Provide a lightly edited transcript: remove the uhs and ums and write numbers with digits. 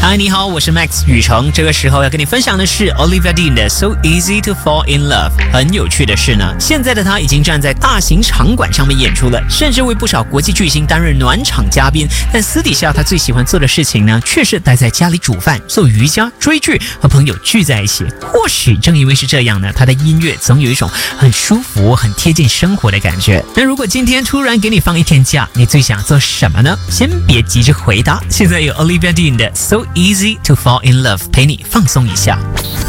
嗨，你好，我是 Max 宇成。这个时候要跟你分享的是 Olivia Dean 的 So Easy to Fall in Love。很有趣的是呢，现在的她已经站在大型场馆上面演出了，甚至为不少国际巨星担任暖场嘉宾。但私底下她最喜欢做的事情呢，却是待在家里煮饭、做瑜伽、追剧，和朋友聚在一起。或许正因为是这样呢，她的音乐总有一种很舒服、很贴近生活的感觉。那如果今天突然给你放一天假，你最想做什么呢？先别急着回答，现在有 Olivia Dean 的 So Easy to Fall in Love 陪你放松一下。